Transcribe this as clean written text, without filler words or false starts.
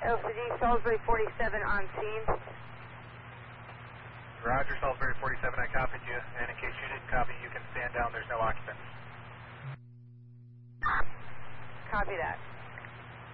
LCD, Salisbury 47 on scene. Roger, Salisbury 47, I copied you. And in case you didn't copy, you can stand down. There's no occupants. Copy that.